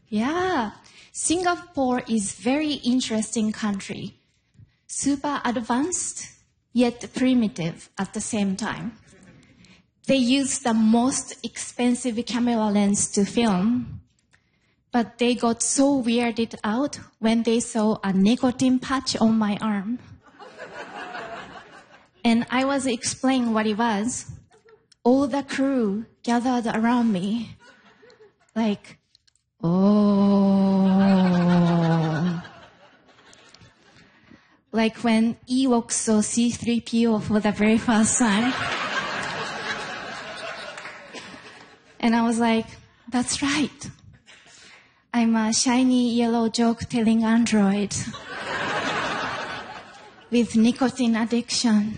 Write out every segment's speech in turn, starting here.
Yeah. Singapore is very interesting country. Super advanced, yet primitive at the same time. They use the most expensive camera lens to film, but they got so weirded out when they saw a nicotine patch on my arm. And I was explaining what it was. All the crew gathered around me, like, oh. Like when Ewoks saw C-3PO for the very first time. And I was like, that's right. I'm a shiny yellow joke-telling android with nicotine addiction.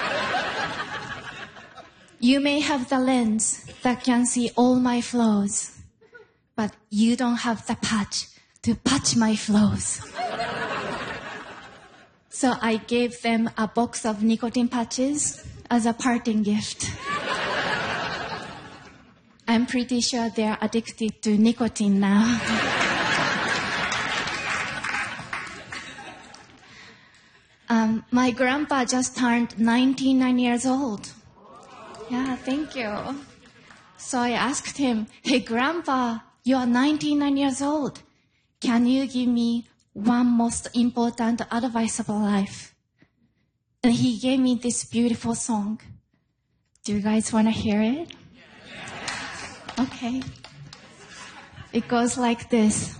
You may have the lens that can see all my flaws, but you don't have the patch to patch my flaws. So I gave them a box of nicotine patches as a parting gift. I'm pretty sure they're addicted to nicotine now. My grandpa just turned 99 years old. Yeah, thank you. So I asked him, hey, Grandpa, you are 99 years old. Can you give me one most important advice about life? And he gave me this beautiful song. Do you guys want to hear it? Okay. It goes like this.